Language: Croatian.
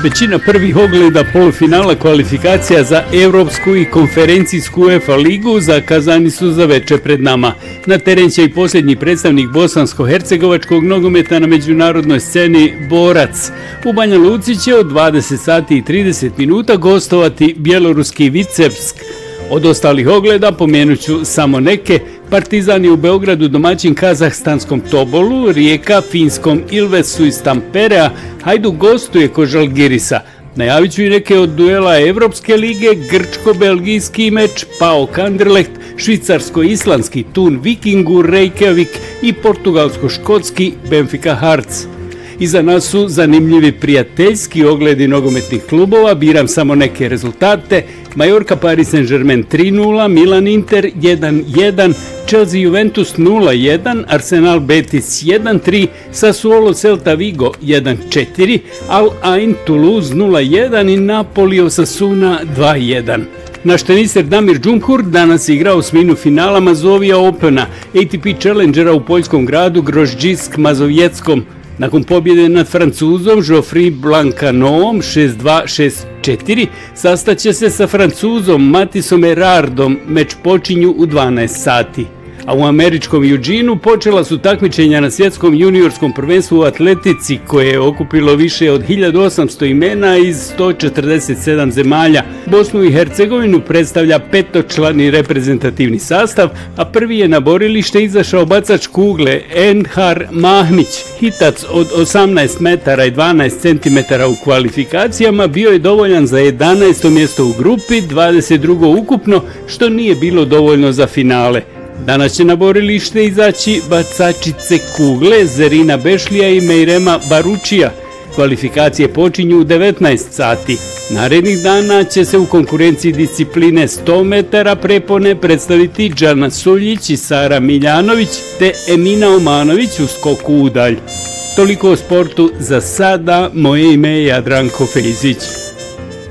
Većina prvih ogleda polufinala kvalifikacija za Evropsku i konferencijsku UEFA ligu zakazani su za veče pred nama. Na teren će i posljednji predstavnik bosansko-hercegovačkog nogometa na međunarodnoj sceni Borac. U Banja Luci će od 20 sati i 30 minuta gostovati bjeloruski Vicevsk. Od ostalih ogleda pomenut ću samo neke. Partizan je u Beogradu domaćin kazahstanskom Tobolu, Rijeka finskom Ilvesu iz Tamperea, Hajduk gostuje kod Žalgirisa. Najavit ću i neke od duela Evropske lige, grčko-belgijski meč, PAOK Anderlecht, švicarsko-islandski Thun Vikingur Reykjavik i portugalsko-škotski Benfica Hearts. Iza nas su zanimljivi prijateljski ogledi nogometnih klubova, biram samo neke rezultate. Majorka Paris Saint-Germain 3-0, Milan Inter 1-1, Chelsea Juventus 0-1, Arsenal Betis 1-3, Sassuolo Celta Vigo 1-4, Al Ain Toulouse 0-1 i Napoli Osasuna 2-1. Naš teniser Damir Džumhur danas igra osminu finala Mazovija Opena, ATP Challengera u poljskom gradu Grožđisk Mazovjetskom. Nakon pobjede nad Francuzom Geoffrey Blancanovom 6-2-6-4 sastaće se sa Francuzom Matisom Erardom, meč počinju u 12 sati. A u američkom Eugeneu počela su takmičenja na svjetskom juniorskom prvenstvu u atletici koje je okupilo više od 1800 imena iz 147 zemalja. Bosnu i Hercegovinu predstavlja petočlani reprezentativni sastav, a prvi je na borilište izašao bacač kugle Enhar Mahmić. Hitac od 18 metara i 12 centimetara u kvalifikacijama bio je dovoljan za 11. mjesto u grupi, 22. ukupno, što nije bilo dovoljno za finale. Danas će na borilište izaći bacačice kugle Zerina Bešlija i Mejrema Baručija. Kvalifikacije počinju u 19 sati. Narednih dana će se u konkurenciji discipline 100 metara prepone predstaviti Džana Suljić i Sara Miljanović te Emina Omanović u skoku udalj. Toliko o sportu za sada, moje ime je Jadranko Fejzić.